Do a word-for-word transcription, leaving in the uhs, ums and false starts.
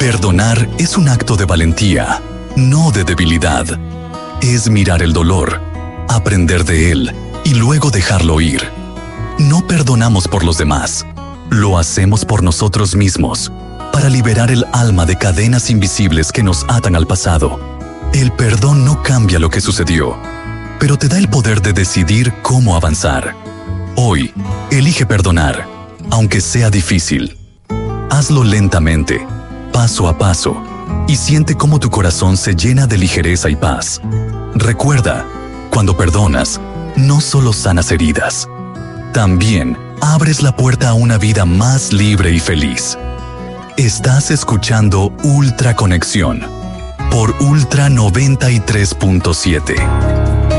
Perdonar es un acto de valentía, no de debilidad. Es mirar el dolor, aprender de él y luego dejarlo ir. No perdonamos por los demás, lo hacemos por nosotros mismos, para liberar el alma de cadenas invisibles que nos atan al pasado. El perdón no cambia lo que sucedió, pero te da el poder de decidir cómo avanzar. Hoy, elige perdonar, aunque sea difícil. Hazlo lentamente, paso a paso, y siente cómo tu corazón se llena de ligereza y paz. Recuerda, cuando perdonas, no solo sanas heridas, también abres la puerta a una vida más libre y feliz. Estás escuchando Ultra Conexión por Ultra noventa y tres punto siete.